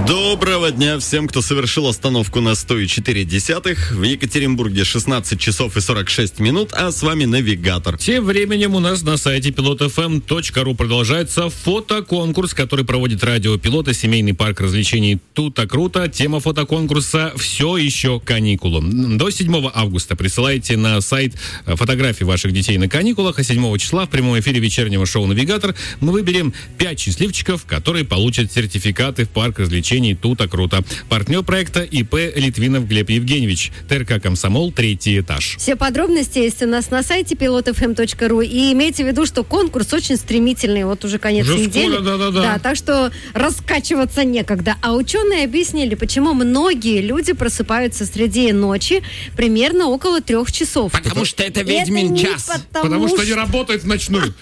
Доброго дня всем, кто совершил остановку на 104,4. В Екатеринбурге 16 часов и 46 минут, а с вами навигатор. Тем временем у нас на сайте pilotfm.ru продолжается фотоконкурс, который проводит радио Пилота, семейный парк развлечений «Тута Круто». Тема фотоконкурса «Все еще каникулы». До 7 августа присылайте на сайт фотографии ваших детей на каникулах, а 7 числа в прямом эфире вечернего шоу «Навигатор» мы выберем 5 счастливчиков, которые получат сертификаты в парк развлечений «Тута Круто». Партнер проекта ИП Литвинов Глеб Евгеньевич. ТРК «Комсомол», 3-й этаж. Все подробности есть у нас на сайте pilotfm.ru. И имейте в виду, что конкурс очень стремительный. Вот уже конец недели. Да, так что раскачиваться некогда. А ученые объяснили, почему многие люди просыпаются среди ночи примерно около 3 часов. Потому что это ведьмин час. Потому что они работают в ночную.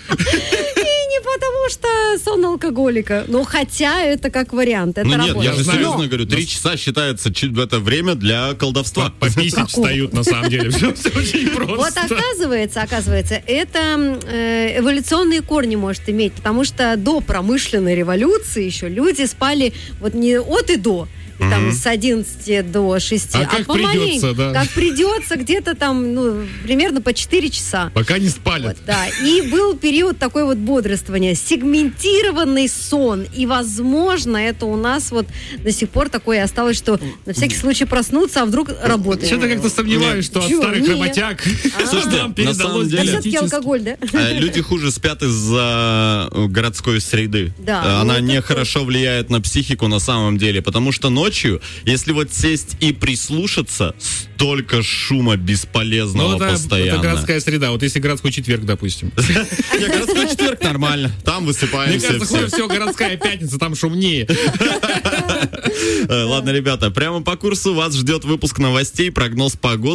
Потому что сон алкоголика. Ну, хотя это как вариант. Это нет, работает. я же серьезно говорю, 3 часа считается это время для колдовства. Пописить встают, на самом деле. Все очень просто. Вот оказывается, это эволюционные корни может иметь, потому что до промышленной революции еще люди спали вот не от и до, и там с 11 до 6, а как придется, да. Как придется, где-то там, примерно по 4 часа. Пока не спалят. Вот, да. И был период такой вот бодрствования, сегментированный сон, и, возможно, это у нас вот до сих пор такое осталось, что на всякий случай проснуться, а вдруг работает. Что-то как-то сомневаюсь, что от старых работяг нам передалось генетически. Это все-таки алкоголь, да? Люди хуже спят из-за городской среды. Да, она нехорошо влияет на психику на самом деле, потому что ночью, если вот сесть и прислушаться, столько шума бесполезного постоянно. Это городская среда. Вот если городской четверг, допустим. Городской четверг нормально. Там высыпаемся. Мне кажется, все, городская пятница, там шумнее. Ладно, ребята, прямо по курсу вас ждет выпуск новостей, прогноз погоды.